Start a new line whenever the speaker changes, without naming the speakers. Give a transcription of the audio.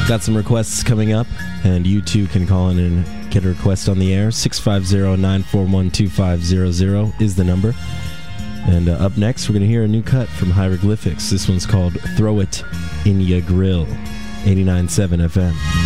Got some requests coming up, and you too can call in and get a request on the air. 650-941-2500 is the number. And up next, we're going to hear a new cut from Hieroglyphics. This one's called Throw It in Ya Grill, 89.7 FM.